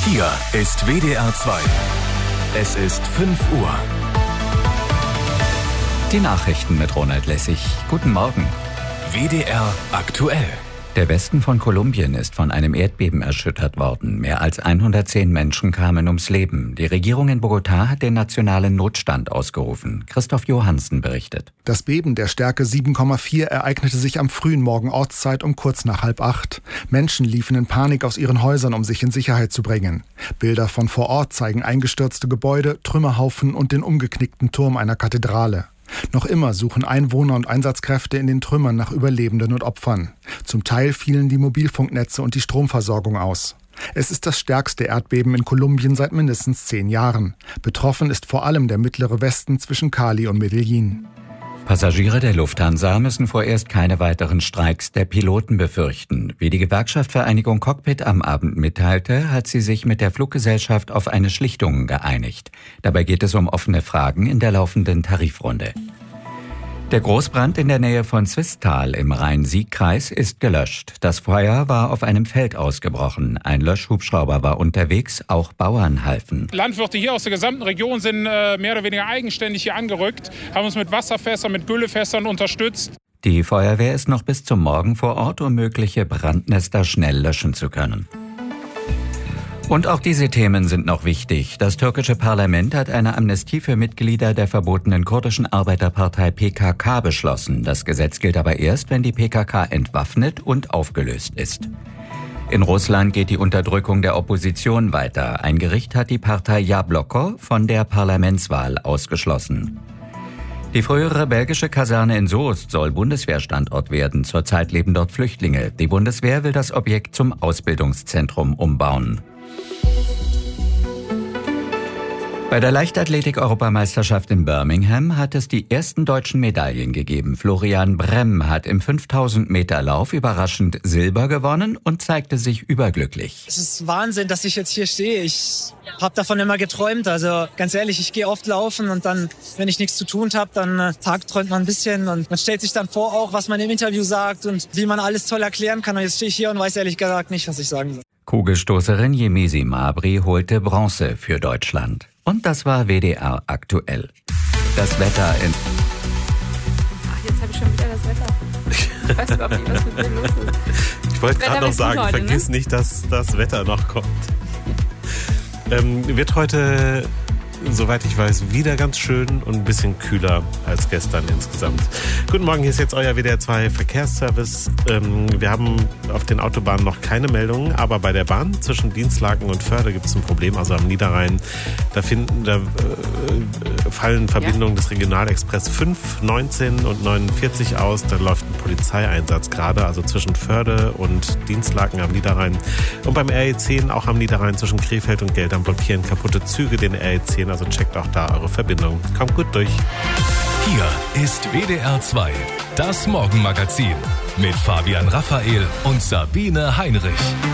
Hier ist WDR 2. Es ist 5 Uhr. Die Nachrichten mit Ronald Lessig. Guten Morgen. WDR aktuell. Der Westen von Kolumbien ist von einem Erdbeben erschüttert worden. Mehr als 110 Menschen kamen ums Leben. Die Regierung in Bogotá hat den nationalen Notstand ausgerufen. Christoph Johansen berichtet. Das Beben der Stärke 7,4 ereignete sich am frühen Morgen Ortszeit um kurz nach 7:30. Menschen liefen in Panik aus ihren Häusern, um sich in Sicherheit zu bringen. Bilder von vor Ort zeigen eingestürzte Gebäude, Trümmerhaufen und den umgeknickten Turm einer Kathedrale. Noch immer suchen Einwohner und Einsatzkräfte in den Trümmern nach Überlebenden und Opfern. Zum Teil fielen die Mobilfunknetze und die Stromversorgung aus. Es ist das stärkste Erdbeben in Kolumbien seit mindestens 10 Jahren. Betroffen ist vor allem der mittlere Westen zwischen Cali und Medellín. Passagiere der Lufthansa müssen vorerst keine weiteren Streiks der Piloten befürchten. Wie die Gewerkschaft Vereinigung Cockpit am Abend mitteilte, hat sie sich mit der Fluggesellschaft auf eine Schlichtung geeinigt. Dabei geht es um offene Fragen in der laufenden Tarifrunde. Der Großbrand in der Nähe von Swisttal im Rhein-Sieg-Kreis ist gelöscht. Das Feuer war auf einem Feld ausgebrochen. Ein Löschhubschrauber war unterwegs, auch Bauern halfen. Landwirte hier aus der gesamten Region sind mehr oder weniger eigenständig hier angerückt, haben uns mit Wasserfässern, mit Güllefässern unterstützt. Die Feuerwehr ist noch bis zum Morgen vor Ort, um mögliche Brandnester schnell löschen zu können. Und auch diese Themen sind noch wichtig. Das türkische Parlament hat eine Amnestie für Mitglieder der verbotenen kurdischen Arbeiterpartei PKK beschlossen. Das Gesetz gilt aber erst, wenn die PKK entwaffnet und aufgelöst ist. In Russland geht die Unterdrückung der Opposition weiter. Ein Gericht hat die Partei Jabloko von der Parlamentswahl ausgeschlossen. Die frühere belgische Kaserne in Soest soll Bundeswehrstandort werden. Zurzeit leben dort Flüchtlinge. Die Bundeswehr will das Objekt zum Ausbildungszentrum umbauen. Bei der Leichtathletik-Europameisterschaft in Birmingham hat es die ersten deutschen Medaillen gegeben. Florian Bremm hat im 5000-Meter-Lauf überraschend Silber gewonnen und zeigte sich überglücklich. Es ist Wahnsinn, dass ich jetzt hier stehe. Ich habe davon immer geträumt. Also ganz ehrlich, ich gehe oft laufen und dann, wenn ich nichts zu tun habe, dann tagträumt man ein bisschen und man stellt sich dann vor, auch was man im Interview sagt und wie man alles toll erklären kann. Und jetzt stehe ich hier und weiß ehrlich gesagt nicht, was ich sagen soll. Kugelstoßerin Yemisi Mabry holte Bronze für Deutschland. Und das war WDR aktuell. Das Wetter in... Ach, jetzt habe ich schon wieder das Wetter. Ich weiß überhaupt nicht, was mit mir los ist. Ich wollte gerade noch sagen, heute, vergiss nicht, dass das Wetter noch kommt. Wird heute, soweit ich weiß, wieder ganz schön und ein bisschen kühler als gestern insgesamt. Guten Morgen, hier ist jetzt euer WDR 2 Verkehrsservice. Wir haben auf den Autobahnen noch keine Meldungen, aber bei der Bahn zwischen Dienstlaken und Förde gibt es ein Problem, also am Niederrhein. Da fallen Verbindungen des Regionalexpress 5, 19 und 49 aus. Da läuft ein Polizeieinsatz gerade, also zwischen Förde und Dienstlaken am Niederrhein. Und beim RE10 auch am Niederrhein zwischen Krefeld und Geldern blockieren kaputte Züge den RE10. Also checkt auch da eure Verbindung. Kommt gut durch. Hier ist WDR 2, das Morgenmagazin mit Fabian Raphael und Sabine Heinrich.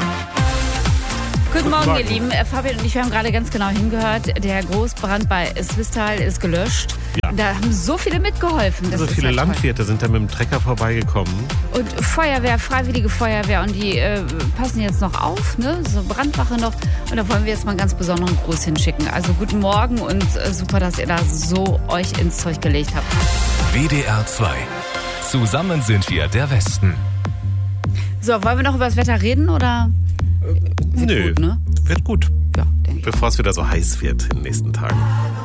Guten Morgen, ihr Lieben. Fabian und ich, wir haben gerade ganz genau hingehört. Der Großbrand bei Swisttal ist gelöscht. Ja. Da haben so viele mitgeholfen. Das so viele Landwirte sind da mit dem Trecker vorbeigekommen. Und Feuerwehr, Freiwillige Feuerwehr. Und die passen jetzt noch auf, ne? So Brandwache noch. Und da wollen wir jetzt mal einen ganz besonderen Gruß hinschicken. Also guten Morgen und super, dass ihr da so euch ins Zeug gelegt habt. WDR 2. Zusammen sind wir der Westen. So, wollen wir noch über das Wetter reden, oder? Nö, gut, ne? Wird gut. Ja, denke ich. Bevor es wieder so heiß wird in den nächsten Tagen.